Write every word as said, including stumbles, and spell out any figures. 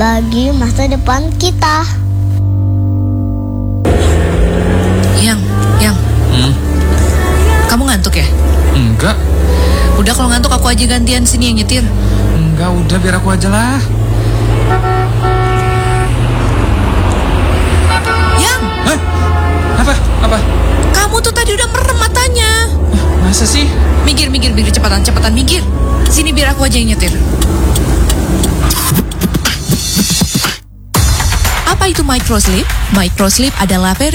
bagi masa depan kita. Yang, yang, Hmm, kamu ngantuk ya? enggak, Udah kalau ngantuk aku aja gantian sini yang nyetir. enggak udah biar aku aja lah. Yang, Hah? Apa? Apa? kamu tuh tadi udah merem matanya. Masa sih? Minggir, minggir, minggir, cepatan, cepatan, minggir. Sini biar aku aja yang nyetir. Apa itu microsleep? Microsleep adalah